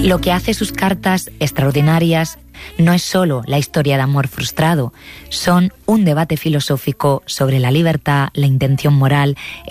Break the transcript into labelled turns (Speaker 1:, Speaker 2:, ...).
Speaker 1: Lo que hace sus cartas extraordinarias no es solo la historia de amor frustrado, son un debate filosófico sobre la libertad, la intención moral,